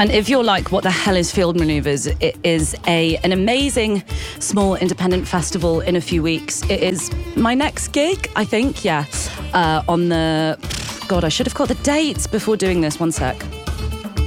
And if you're like, what the hell is Field Maneuvers? It is an amazing small independent festival in a few weeks. It is my next gig, I think, on the... God, I should have got the dates before doing this. One sec.